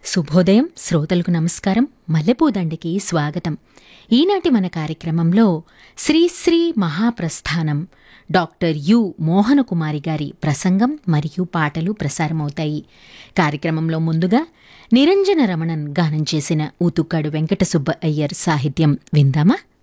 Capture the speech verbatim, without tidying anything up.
శుభోదయం శ్రోతలకు నమస్కారం. మల్లెపూదండికి స్వాగతం. ఈనాటి మన కార్యక్రమంలో శ్రీశ్రీ మహాప్రస్థానం డాక్టర్ యు మోహనకుమారి గారి ప్రసంగం మరియు పాటలు ప్రసారమవుతాయి. కార్యక్రమంలో ముందుగా నిరంజన రమణన్ గానం చేసిన ఊతుక్కాడు వెంకట సుబ్బ అయ్యర్ సాహిత్యం విందామా?